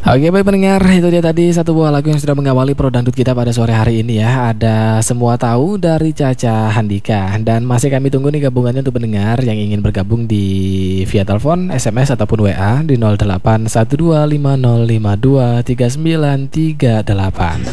Oke baik pendengar, itu dia tadi satu buah lagu yang sudah mengawali Pro Dangdut kita pada sore hari ini ya. Ada Semua Tahu dari Caca Handika. Dan masih kami tunggu nih gabungannya untuk pendengar yang ingin bergabung di via telepon, SMS ataupun WA di 081250523938.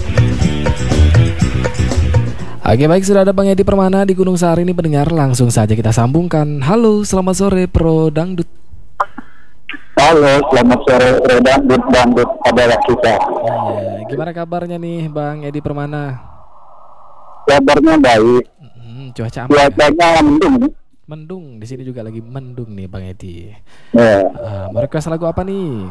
Oke baik, sudah ada Bang Edi Permana di Gunung Sahari ini pendengar. Langsung saja kita sambungkan. Halo, selamat sore Pro Dangdut. Halo, selamat sore. Dangdut adalah kita. Iya, gimana kabarnya nih Bang Edi Permana? Kabarnya baik. Cuaca aman ya? Cuacanya mendung. Mendung, di sini juga lagi mendung nih Bang Edi. Ya. Mau request lagu apa nih?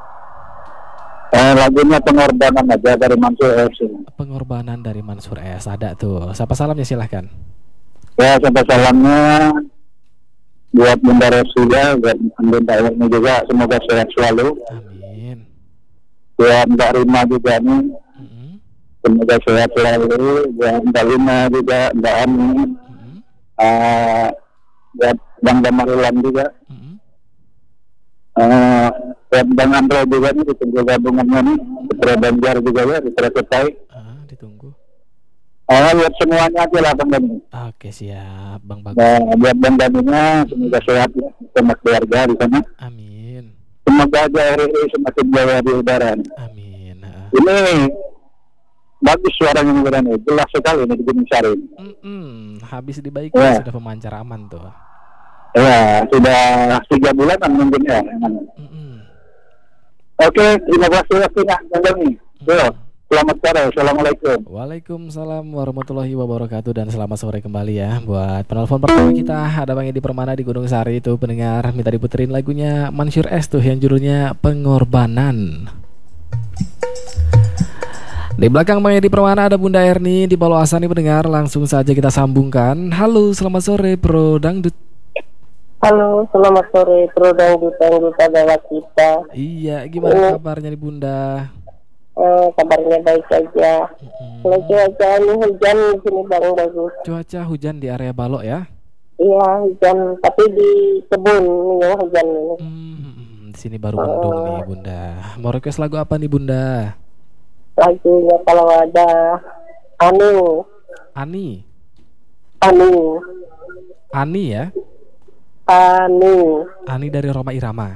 Lagunya Pengorbanan aja dari Mansur S. Pengorbanan dari Mansur S. Ada tuh. Siapa salamnya silahkan. Ya, sampai salamnya buat Bunda Rosida, buat Bunda Erni juga, semoga sehat selalu. Amin. Buat Mbak Rima juga nih, semoga sehat selalu. Buat Mbak Lina juga, Mbak Ani, buat Bang Damarilan juga. Buat Bang Andro juga nih, ditunggu gabungannya nih. Putra Banjar juga ya, Putra Ketai. Ditunggu. Buat semuanya aja lah Bang Dani. Oke siap Bang Bagus. Buat Bang Daninya semoga sehat ya, sama keluarga di sana. Amin. Semoga aja RRI semakin jaya di udara. Amin. Ini bagus suaranya Bang Dani, jelas sekali ini di Gunung Sahari. Habis dibaiki ya. Sudah pemancar aman tuh. Ya, sudah 3 bulanan mungkin ya. Oke, terima kasih waktunya Bang Dani. Selamat sore, assalamualaikum. Waalaikumsalam warahmatullahi wabarakatuh. Dan selamat sore kembali ya. Buat penelpon pertama kita ada Bang Edi Permana di Gunung Sahari itu pendengar minta diputerin lagunya Mansur S tuh yang judulnya Pengorbanan. Di belakang Bang Edi Permana ada Bunda Erni di Palo Asani pendengar. Langsung saja kita sambungkan. Halo, selamat sore Pro Dangdut. Halo, selamat sore Pro Dangdut adalah kita. Iya, gimana kabarnya nih Bunda? Kabarnya baik aja. Kalau cuaca ini hujan di sini Bang Bagus. Cuaca hujan di area Balok ya? Iya hujan, tapi di kebun ya hujan ini. Di sini baru mendung nih Bunda. Mau request lagu apa nih Bunda? Lagunya kalau ada Ani ya? Ani dari Roma Irama.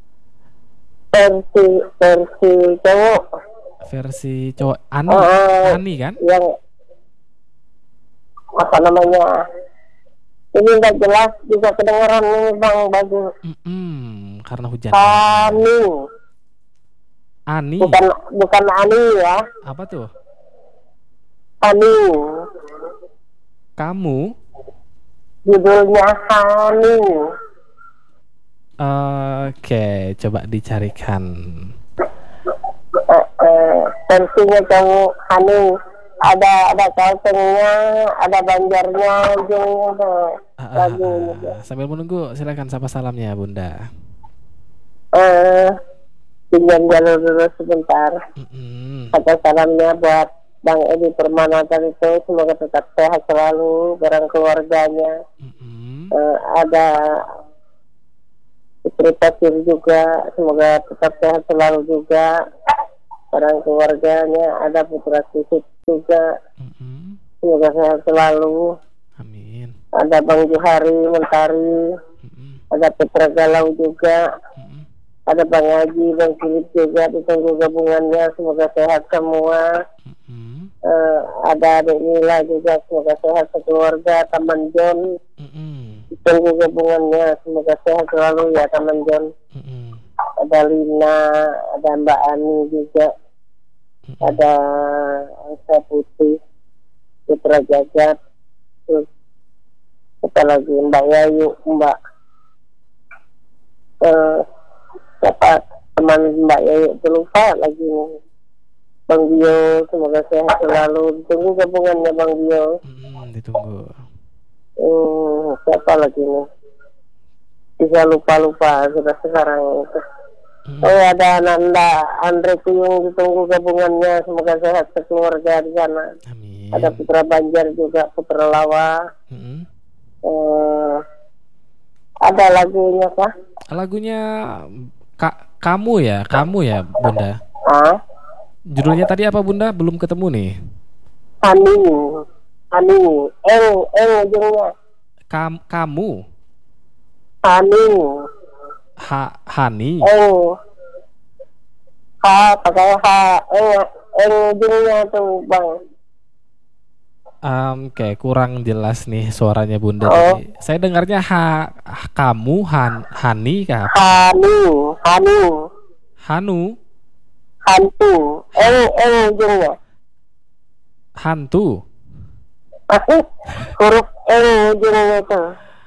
Versi cowok Ani kan? Yang apa namanya? Ini nggak jelas juga kedengaran nih Bang Bagus. Karena hujan. Ani. Bukan Ani ya. Apa tuh? Ani. Kamu? Judulnya Hani. Oke, coba dicarikan. Versinya cowok Hani. Ada kaltengnya, ada banjarnya, ujungnya lagunya. Sambil menunggu, silakan sapa salamnya Bunda. Pinjam jalur dulu sebentar. Kata salamnya buat Bang Edi Permana itu, semoga tetap sehat selalu bareng keluarganya. Ada Putri Pasir juga, semoga tetap sehat selalu juga bareng keluarganya. Ada Putra Sisik juga, semoga sehat selalu. Amin. Ada Bang Juhari Mentari, ada Putra Galau juga. Ada Bang Haji, Bang Philip juga ditunggu gabungannya, semoga sehat semua. Ada Adik Mila juga, semoga sehat sekeluarga. Taman John ditunggu gabungannya, semoga sehat selalu ya Taman John. Ada Lina, ada Mbak Ani juga, ada Angsa Putih, Putra Jagat, terus apa lagi Mbak Yayu, Mbak siapa teman Mbak Yayu itu lupa lagi nih. Bang Bio, semoga sehat selalu. Ditunggu gabungannya Bang Bio. Ditunggu. Siapa lagi nih? Bisa lupa sudah sekarang itu. Ada Nanda Andre Kuyung, ditunggu gabungannya, semoga sehat sekeluarga di sana. Amin. Ada Putra Banjar juga, Putra Lawa. Ada lagunya kah? Lagunya kamu ya Bunda. Ah, Judulnya tadi apa Bunda? Belum ketemu nih. Hani, Hani, ujungnya. Kamu Hani, Hani. pakai H, ujungnya tuh bang. Kayak kurang jelas nih suaranya Bunda Oh. tadi. Saya dengarnya kamu Hani kah? Hani, Hanu, hantu, ujungnya. hantu. Huruf ujungnya itu.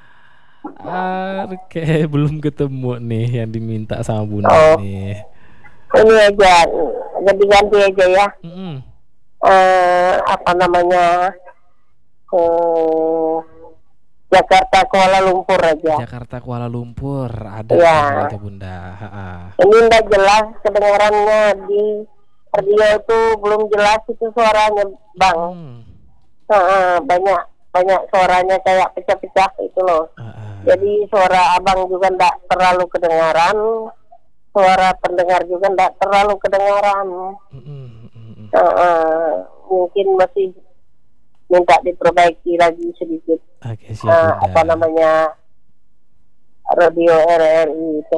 Kayak belum ketemu nih yang diminta sama Bunda Oh. nih. Ini aja, ganti-ganti aja ya. Mm-mm. Apa namanya? Jakarta Kuala Lumpur aja. Jakarta Kuala Lumpur ada Ya. judulnya Bunda. Ini tidak jelas kedengarannya di radio itu, belum jelas itu suaranya bang. Banyak suaranya kayak pecah-pecah itu loh. Jadi suara abang juga tidak terlalu kedengaran, suara pendengar juga tidak terlalu kedengaran. Mungkin masih minta diperbaiki lagi sedikit. Oke, siap, Apa namanya, radio RRI itu.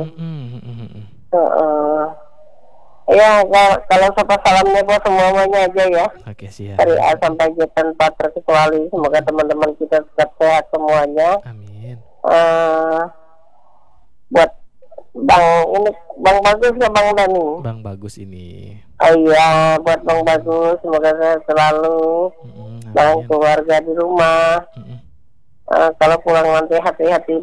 Ya, kalau sapa salamnya buat semuanya aja ya. Oke, siap. Dari A sampai Z tanpa terkecuali. Semoga teman-teman kita tetap sehat semuanya. Amin. Buat Bang Bagus ya Bang Dani. Bang Bagus ini. Oh iya, buat Bang Bagus semoga sehat selalu. Dan keluarga di rumah. Kalau pulang nanti hati-hati